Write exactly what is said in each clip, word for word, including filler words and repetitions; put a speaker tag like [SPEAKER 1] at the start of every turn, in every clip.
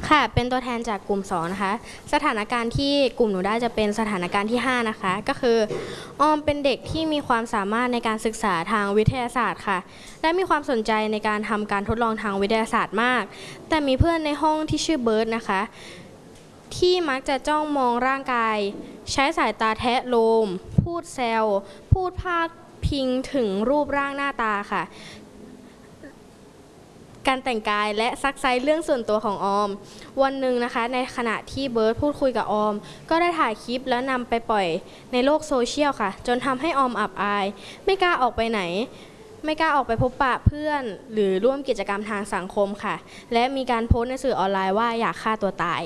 [SPEAKER 1] ค่ะเป็นตัวแทนจากกลุ่มสองนะคะสถานการณ์ที่กลุ่มหนูได้จะเป็นสถานการณ์ที่ห้านะคะก็คือออมเป็นเด็กที่มีความสามารถในการศึกษาทางวิทยาศาสตร์ค่ะและมีความสนใจในการทำการทดลองทางวิทยาศาสตร์มากแต่มีเพื่อนในห้องที่ชื่อเบิร์ดนะคะที่มักจะจ้องมองร่างกายใช้สายตาแทะโลมพูดแซวพูดพาดพิงถึงรูปร่างหน้าตาค่ะการแต่งกายและซักไซเรื่องส่วนตัวของออมวันหนึ่งนะคะในขณะที่เบิร์ดพูดคุยกับออมก็ได้ถ่ายคลิปแล้วนำไปปล่อยในโลกโซเชียลค่ะจนทำให้ออมอับอายไม่กล้าออกไปไหนไม่กล้าออกไปพบปะเพื่อนหรือร่วมกิจกรรมทางสังคมค่ะและมีการโพสต์ในสื่อออนไลน์ว่าอยากฆ่าตัวตาย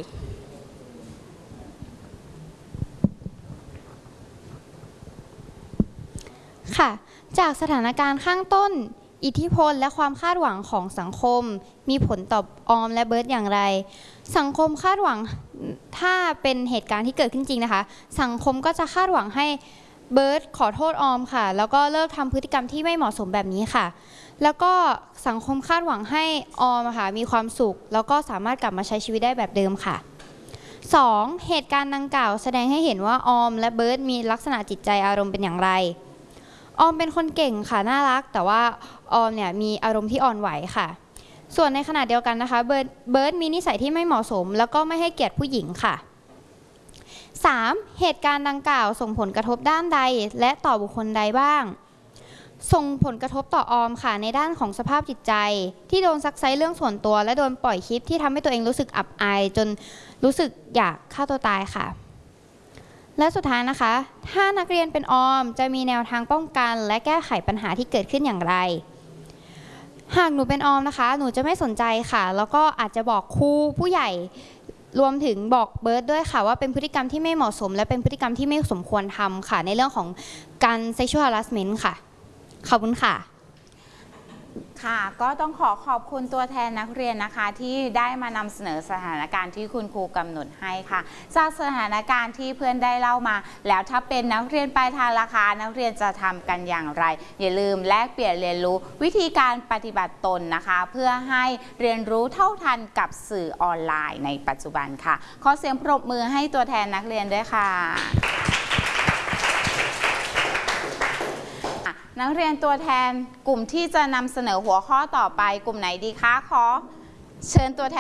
[SPEAKER 2] ค่ะจากสถานการณ์ข้างต้นอิทธิพลและความคาดหวังของสังคมมีผลต่อออมและเบิร์ดอย่างไรสังคมคาดหวังถ้าเป็นเหตุการณ์ที่เกิดขึ้นจริงนะคะสังคมก็จะคาดหวังให้เบิร์ดขอโทษออมค่ะแล้วก็เลิกทำพฤติกรรมที่ไม่เหมาะสมแบบนี้ค่ะแล้วก็สังคมคาดหวังให้ออมค่ะมีความสุขแล้วก็สามารถกลับมาใช้ชีวิตได้แบบเดิมค่ะสองเหตุการณ์ดังกล่าวแสดงให้เห็นว่าออมและเบิร์ดมีลักษณะจิตใจอารมณ์เป็นอย่างไรออมเป็นคนเก่งค่ะน่ารักแต่ว่าออมเนี่ยมีอารมณ์ที่อ่อนไหวค่ะส่วนในขณะเดียวกันนะคะเบิร์ดเบิร์ดมีนิสัยที่ไม่เหมาะสมแล้วก็ไม่ให้เกียรติผู้หญิงค่ะ สาม. เหตุการณ์ดังกล่าวส่งผลกระทบด้านใดและต่อบุคคลใดบ้างส่งผลกระทบต่อออมค่ะในด้านของสภาพจิตใจที่โดนซักไซเรื่องส่วนตัวและโดนปล่อยคลิปที่ทำให้ตัวเองรู้สึกอับอายจนรู้สึกอยากฆ่าตัวตายค่ะและสุดท้ายนะคะถ้านักเรียนเป็นออมจะมีแนวทางป้องกันและแก้ไขปัญหาที่เกิดขึ้นอย่างไรหากหนูเป็นออมนะคะหนูจะไม่สนใจค่ะแล้วก็อาจจะบอกครูผู้ใหญ่รวมถึงบอกเบิร์ดด้วยค่ะว่าเป็นพฤติกรรมที่ไม่เหมาะสมและเป็นพฤติกรรมที่ไม่สมควรทำค่ะในเรื่องของการ sexual harassment ค่ะขอบคุณค่ะ
[SPEAKER 3] ค่ะก็ต้องขอขอบคุณตัวแทนนักเรียนนะคะที่ได้มานำเสนอสถานการณ์ที่คุณครูกำหนดให้ค่ะจากสถานการณ์ที่เพื่อนได้เล่ามาแล้วถ้าเป็นนักเรียนปลายทางราคานักเรียนจะทำกันอย่างไรอย่าลืมแลกเปลี่ยนเรียนรู้วิธีการปฏิบัติตนนะคะเพื่อให้เรียนรู้เท่าทันกับสื่อออนไลน์ในปัจจุบันค่ะขอเสียงปรบมือให้ตัวแทนนักเรียนด้วยค่ะนักเรียนตัวแทนกลุ่มที่จะนำเสนอหัวข้อต่อไปกลุ่มไหนดีคะขอเชิญตัวแทน